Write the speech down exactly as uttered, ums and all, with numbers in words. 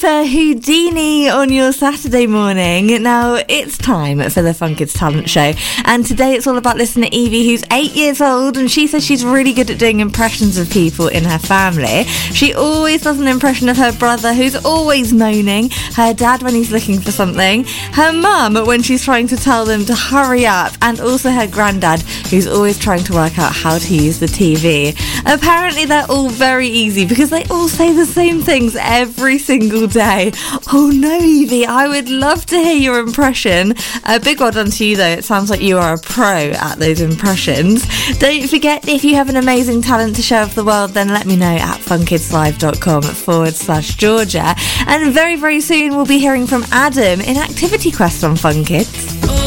super Houdini on your Saturday morning. Now, it's time for the Fun Kids Talent Show. And today it's all about listener Evie, who's eight years old, and she says she's really good at doing impressions of people in her family. She always does an impression of her brother, who's always moaning, her dad when he's looking for something, her mum when she's trying to tell them to hurry up, and also her granddad, who's always trying to work out how to use the T V. Apparently they're all very easy because they all say the same things every single day. Oh no, Evie, I would love to hear your impression. A big well done to you though. It sounds like you are a pro at those impressions. Don't forget, if you have an amazing talent to share with the world, then let me know at funkidslive.com forward slash Georgia. And very, very soon we'll be hearing from Adam in Activity Quest on Fun Kids.